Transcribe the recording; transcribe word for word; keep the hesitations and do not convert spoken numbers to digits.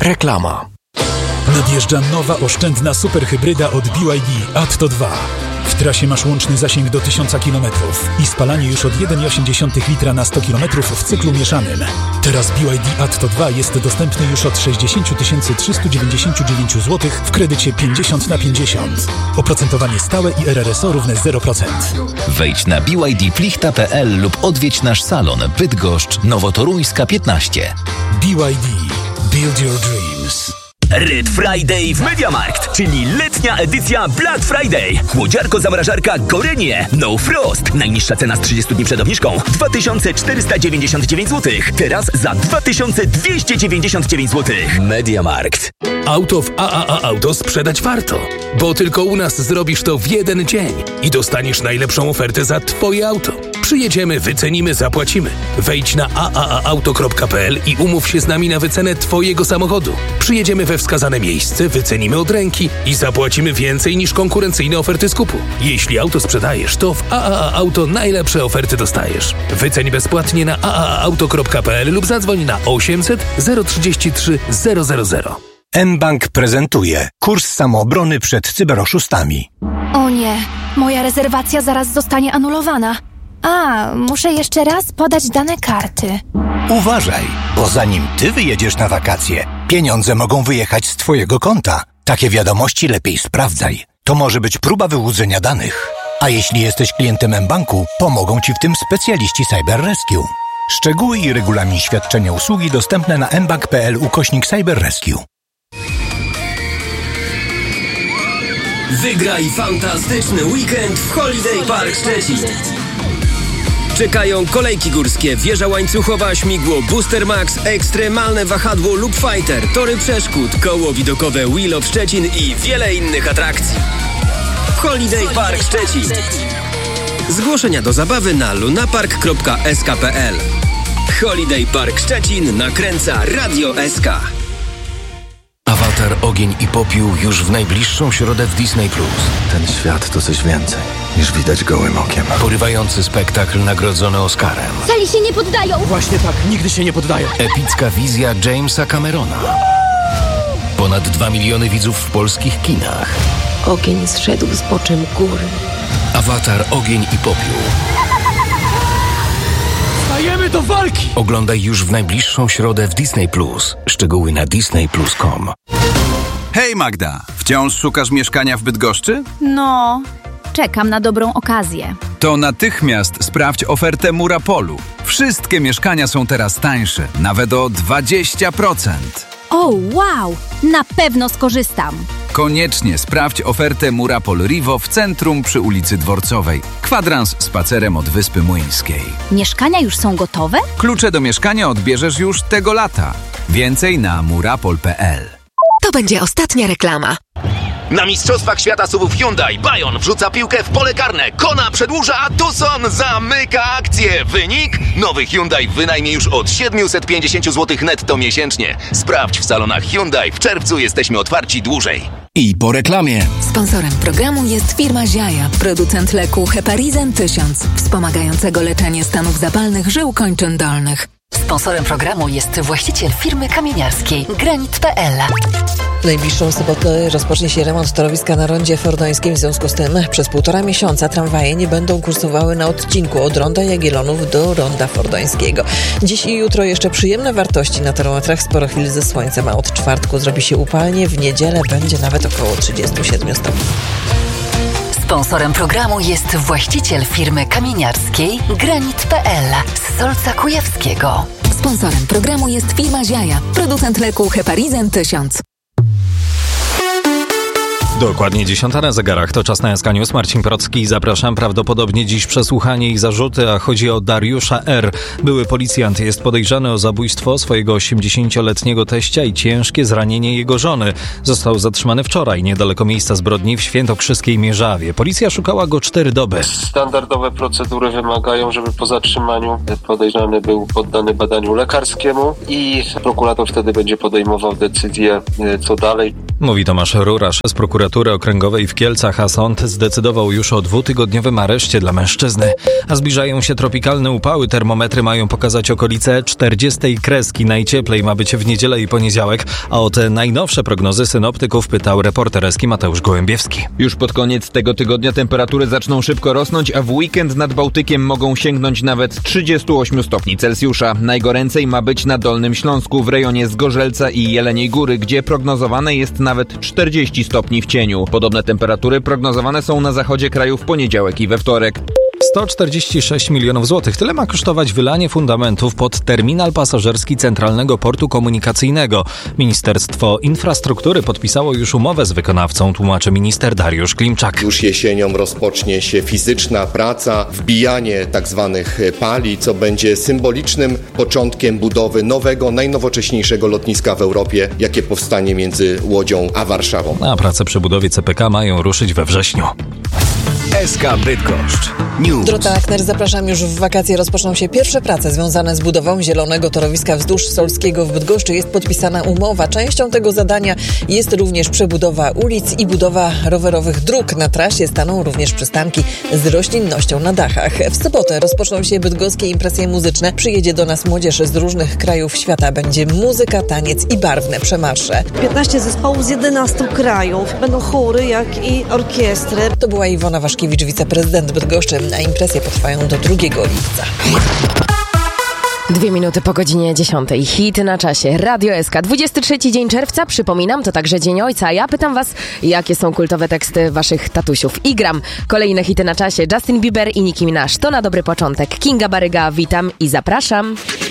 Reklama. Nadjeżdża nowa oszczędna superhybryda od B Y D Atto dwa. W trasie masz łączny zasięg do tysiąc kilometrów i spalanie już od jeden przecinek osiem litra na sto kilometrów w cyklu mieszanym. Teraz B Y D Atto dwa jest dostępny już od sześćdziesiąt tysięcy trzysta dziewięćdziesiąt dziewięć złotych w kredycie pięćdziesiąt na pięćdziesiąt. Oprocentowanie stałe i R R S O równe zero procent. Wejdź na b y d plichta kropka p l lub odwiedź nasz salon Bydgoszcz, Nowotoruńska piętnaście. B Y D. Build your dreams. Red Friday w MediaMarkt, czyli letnia edycja Black Friday. Chłodziarko-zamrażarka Gorenie No Frost. Najniższa cena z trzydziestu dni przed obniżką dwa tysiące czterysta dziewięćdziesiąt dziewięć złotych. Teraz za dwa tysiące dwieście dziewięćdziesiąt dziewięć złotych. MediaMarkt. Auto w A A A Auto sprzedać warto, bo tylko u nas zrobisz to w jeden dzień i dostaniesz najlepszą ofertę za Twoje auto. Przyjedziemy, wycenimy, zapłacimy. Wejdź na a a a auto kropka p l i umów się z nami na wycenę Twojego samochodu. Przyjedziemy we wskazane miejsce, wycenimy od ręki i zapłacimy więcej niż konkurencyjne oferty skupu. Jeśli auto sprzedajesz, to w A A A Auto najlepsze oferty dostajesz. Wyceń bezpłatnie na a a a auto kropka p l lub zadzwoń na osiemset zero trzydzieści trzy zero zero zero. mBank prezentuje kurs samoobrony przed cyberoszustami. O nie, moja rezerwacja zaraz zostanie anulowana. A, muszę jeszcze raz podać dane karty. Uważaj, bo zanim ty wyjedziesz na wakacje, pieniądze mogą wyjechać z twojego konta. Takie wiadomości lepiej sprawdzaj. To może być próba wyłudzenia danych. A jeśli jesteś klientem mBanku, pomogą ci w tym specjaliści Cyber Rescue. Szczegóły i regulamin świadczenia usługi dostępne na mbank kropka p l ukośnik Cyber Rescue. Wygraj fantastyczny weekend w Holiday Park Szczecin. Czekają kolejki górskie, wieża łańcuchowa, śmigło Booster Max, ekstremalne wahadło Loop Fighter, tory przeszkód, koło widokowe Wheel of Szczecin i wiele innych atrakcji. Holiday Park Szczecin. Zgłoszenia do zabawy na lunapark kropka s k kropka p l. Holiday Park Szczecin nakręca Radio S K. Awatar, ogień i popiół już w najbliższą środę w Disney plus. Ten świat to coś więcej niż widać gołym okiem. Porywający spektakl nagrodzony Oscarem. Sali się nie poddają! Właśnie tak, nigdy się nie poddają. Epicka wizja Jamesa Camerona. Ponad dwa miliony widzów w polskich kinach. Ogień zszedł z boczem góry. Awatar, ogień i popiół. Stajemy do walki! Oglądaj już w najbliższą środę w Disney plus. Szczegóły na disney plus kropka com. Hej Magda, wciąż szukasz mieszkania w Bydgoszczy? No, czekam na dobrą okazję. To natychmiast sprawdź ofertę Murapolu. Wszystkie mieszkania są teraz tańsze, nawet o dwadzieścia procent. O, wow! Na pewno skorzystam. Koniecznie sprawdź ofertę Murapol Rivo w centrum przy ulicy Dworcowej. Kwadrans spacerem od Wyspy Młyńskiej. Mieszkania już są gotowe? Klucze do mieszkania odbierzesz już tego lata. Więcej na murapol kropka p l. To będzie ostatnia reklama. Na Mistrzostwach Świata SUVów Hyundai Bayon wrzuca piłkę w pole karne. Kona przedłuża, a Tucson zamyka akcję. Wynik? Nowy Hyundai w wynajmie już od siedemset pięćdziesiąt złotych netto miesięcznie. Sprawdź w salonach Hyundai. W czerwcu jesteśmy otwarci dłużej. I po reklamie. Sponsorem programu jest firma Ziaja, producent leku Heparizan tysiąc, wspomagającego leczenie stanów zapalnych żył kończyn dolnych. Sponsorem programu jest właściciel firmy kamieniarskiej Granit kropka p l. W najbliższą sobotę rozpocznie się remont torowiska na rondzie fordońskim. W związku z tym przez półtora miesiąca tramwaje nie będą kursowały na odcinku od ronda Jagiellonów do ronda fordońskiego. Dziś i jutro jeszcze przyjemne wartości na termometrach, sporo chwil ze słońcem, a od czwartku zrobi się upalnie. W niedzielę będzie nawet około trzydzieści siedem stopni. Sponsorem programu jest właściciel firmy kamieniarskiej Granit kropka p l z Solca Kujawskiego. Sponsorem programu jest firma Ziaja, producent leku Heparizan tysiąc. Dokładnie dziesiąta na zegarach. To czas na S K News. Marcin Procki. Zapraszam. Prawdopodobnie dziś przesłuchanie i zarzuty, a chodzi o Dariusza R. Były policjant jest podejrzany o zabójstwo swojego osiemdziesięcioletniego teścia i ciężkie zranienie jego żony. Został zatrzymany wczoraj niedaleko miejsca zbrodni w świętokrzyskiej Mierzawie. Policja szukała go cztery doby. Standardowe procedury wymagają, żeby po zatrzymaniu podejrzany był poddany badaniu lekarskiemu i prokurator wtedy będzie podejmował decyzję, co dalej. Mówi Tomasz Rurasz z prokuratury Prokuratury Okręgowej w Kielcach, a sąd zdecydował już o dwutygodniowym areszcie dla mężczyzny. A zbliżają się tropikalne upały. Termometry mają pokazać okolice czterdziestej kreski. Najcieplej ma być w niedzielę i poniedziałek. A o te najnowsze prognozy synoptyków pytał reporter Eski Mateusz Gołębiewski. Już pod koniec tego tygodnia temperatury zaczną szybko rosnąć, a w weekend nad Bałtykiem mogą sięgnąć nawet trzydzieści osiem stopni Celsjusza. Najgoręcej ma być na Dolnym Śląsku, w rejonie Zgorzelca i Jeleniej Góry, gdzie prognozowane jest nawet czterdzieści stopni w cieniu. Podobne temperatury prognozowane są na zachodzie kraju w poniedziałek i we wtorek. sto czterdzieści sześć milionów złotych. Tyle ma kosztować wylanie fundamentów pod terminal pasażerski Centralnego Portu Komunikacyjnego. Ministerstwo Infrastruktury podpisało już umowę z wykonawcą, tłumaczy minister Dariusz Klimczak. Już jesienią rozpocznie się fizyczna praca, wbijanie tak zwanych pali, co będzie symbolicznym początkiem budowy nowego, najnowocześniejszego lotniska w Europie, jakie powstanie między Łodzią a Warszawą. A prace przy budowie C P K mają ruszyć we wrześniu. S K Bydgoszcz News. Dorota Achner, zapraszam. Już w wakacje rozpoczną się pierwsze prace związane z budową zielonego torowiska wzdłuż Solskiego w Bydgoszczy. Jest podpisana umowa. Częścią tego zadania jest również przebudowa ulic i budowa rowerowych dróg. Na trasie staną również przystanki z roślinnością na dachach. W sobotę rozpoczną się bydgoskie impresje muzyczne. Przyjedzie do nas młodzież z różnych krajów świata. Będzie muzyka, taniec i barwne przemarsze. piętnaście zespołów z jedenastu krajów. Będą chóry, jak i orkiestry. To była Iwona Waszkiewicz, wiceprezydent Bydgoszczy, a impresje potrwają do drugiego lipca. Dwie minuty po godzinie dziesiątej. Hit na czasie. Radio S K. dwudziesty trzeci dzień czerwca. Przypominam, to także Dzień Ojca. A ja pytam was, jakie są kultowe teksty waszych tatusiów. I gram kolejne hity na czasie. Justin Bieber i Nicki Minaj. To na dobry początek. Kinga Baryga, witam i zapraszam.